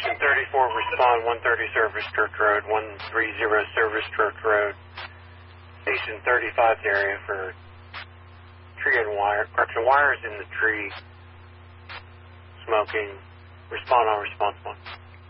Station 34, respond 130 Service Church Road, 130 Service Church Road. Station 35's area for tree and wire, correction, wires in the tree, smoking. Respond on response 1.